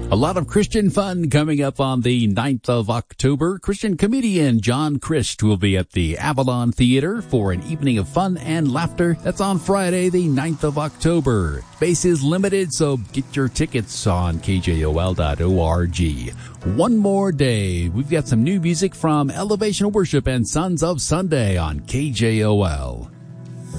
A lot of Christian fun coming up on the 9th of October. Christian comedian John Christ will be at the Avalon Theater for an evening of fun and laughter. That's on Friday, the 9th of October. Space is limited, so get your tickets on kjol.org. One more day. We've got some new music from Elevation Worship and Sons of Sunday on KJOL.